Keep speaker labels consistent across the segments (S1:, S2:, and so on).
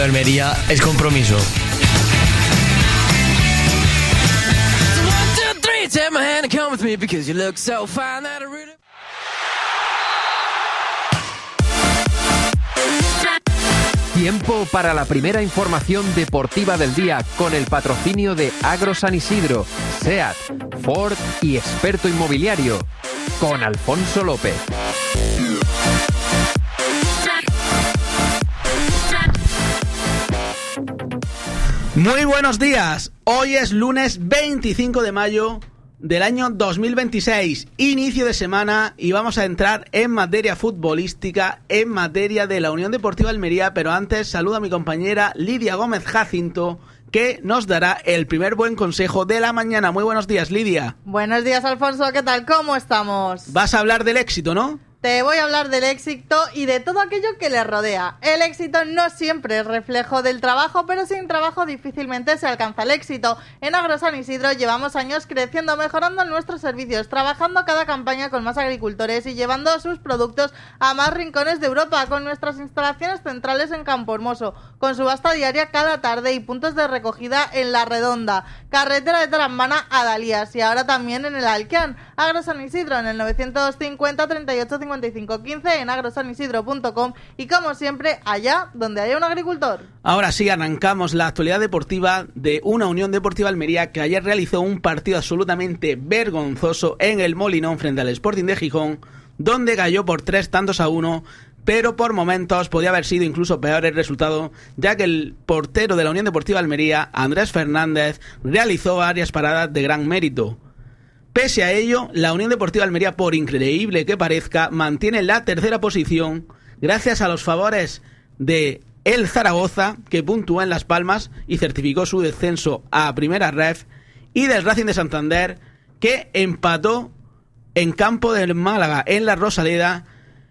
S1: Almería es compromiso.
S2: Tiempo para la primera información deportiva del día con el patrocinio de Agro San Isidro, SEAT, Ford y Experto Inmobiliario, con Alfonso López.
S3: Muy buenos días, hoy es lunes 25 de mayo del año 2026, inicio de semana, y vamos a entrar en materia futbolística, en materia de la Unión Deportiva Almería, pero antes saludo a mi compañera Lidia Gómez Jacinto, que nos dará el primer buen consejo de la mañana. Muy buenos días, Lidia.
S4: Buenos días, Alfonso, ¿qué tal? ¿Cómo estamos?
S3: Vas a hablar del éxito, ¿no?
S4: Te voy a hablar del éxito y de todo aquello que le rodea. El éxito no siempre es reflejo del trabajo, pero sin trabajo difícilmente se alcanza el éxito. En Agro San Isidro llevamos años creciendo, mejorando nuestros servicios, trabajando cada campaña con más agricultores y llevando sus productos a más rincones de Europa, con nuestras instalaciones centrales en Campohermoso, con subasta diaria cada tarde y puntos de recogida en La Redonda, carretera de Tarambana a Dalías y ahora también en el Alquián. Agro San Isidro en el 950 38 55 15, en agrosanisidro.com y como siempre allá donde haya un agricultor.
S3: Ahora sí, arrancamos la actualidad deportiva de una Unión Deportiva Almería que ayer realizó un partido absolutamente vergonzoso en el Molinón frente al Sporting de Gijón, donde cayó por 3-1, pero por momentos podía haber sido incluso peor el resultado, ya que el portero de la Unión Deportiva Almería, Andrés Fernández, realizó varias paradas de gran mérito. Pese a ello, la Unión Deportiva Almería, por increíble que parezca, mantiene la tercera posición gracias a los favores de el Zaragoza, que puntuó en Las Palmas y certificó su descenso a Primera Ref, y del Racing de Santander, que empató en campo del Málaga, en la Rosaleda.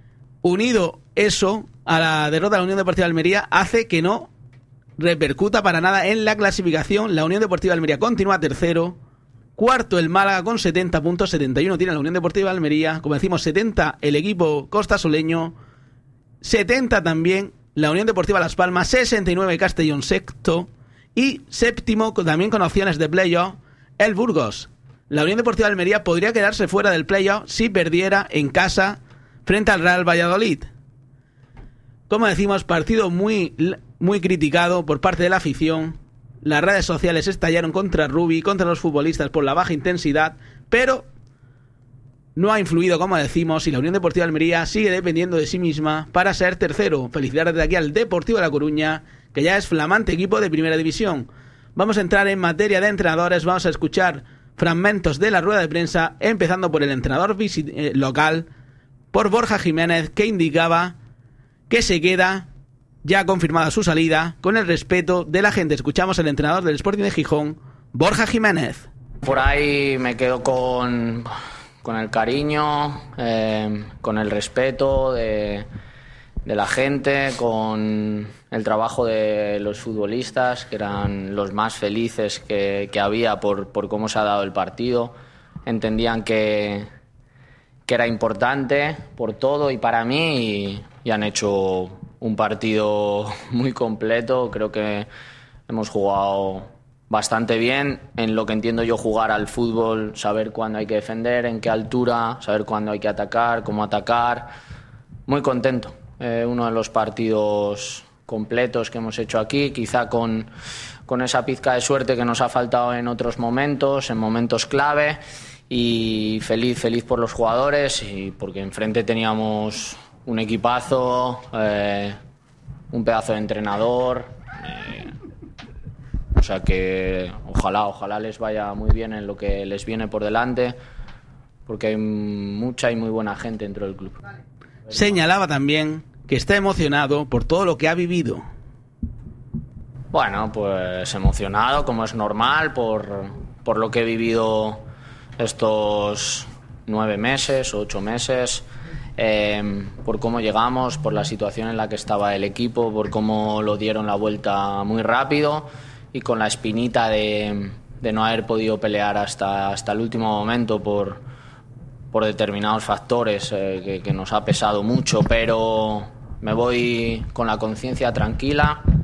S3: Unido eso a la derrota de la Unión Deportiva Almería, hace que no repercuta para nada en la clasificación. La Unión Deportiva Almería continúa tercero. Cuarto el Málaga con 70 puntos, 71 tiene la Unión Deportiva Almería. Como decimos, 70 el equipo costasoleño, 70 también la Unión Deportiva Las Palmas, 69 Castellón sexto y séptimo, también con opciones de playoff, el Burgos. La Unión Deportiva Almería podría quedarse fuera del playoff si perdiera en casa frente al Real Valladolid. Como decimos, partido muy criticado por parte de la afición. Las redes sociales estallaron contra Rubi, contra los futbolistas por la baja intensidad, pero no ha influido, como decimos, y la Unión Deportiva Almería sigue dependiendo de sí misma para ser tercero. Felicidades de aquí al Deportivo de La Coruña, que ya es flamante equipo de Primera División. Vamos a entrar en materia de entrenadores, vamos a escuchar fragmentos de la rueda de prensa, empezando por el entrenador local, por Borja Jiménez, que indicaba que se queda ya confirmada su salida, con el respeto de la gente. Escuchamos al entrenador del Sporting de Gijón, Borja Jiménez.
S5: Por ahí me quedo con el cariño, con el respeto de la gente, con el trabajo de los futbolistas, que eran los más felices que había por cómo se ha dado el partido. Entendían que era importante por todo y para mí, y han hecho un partido muy completo. Creo que hemos jugado bastante bien en lo que entiendo yo jugar al fútbol, saber cuándo hay que defender, en qué altura, saber cuándo hay que atacar, cómo atacar. Muy contento. Uno de los partidos completos que hemos hecho aquí, quizá con esa pizca de suerte que nos ha faltado en otros momentos, en momentos clave, y feliz por los jugadores, y porque enfrente teníamos un equipazo, un pedazo de entrenador, o sea que ojalá les vaya muy bien en lo que les viene por delante, porque hay mucha y muy buena gente dentro del club.
S3: Señalaba también que está emocionado por todo lo que ha vivido.
S5: Bueno, pues emocionado, como es normal, por lo que he vivido estos 9 meses, 8 meses, por cómo llegamos, por la situación en la que estaba el equipo, por cómo lo dieron la vuelta muy rápido y con la espinita de no haber podido pelear hasta el último momento por determinados factores que nos ha pesado mucho, pero me voy con la conciencia tranquila,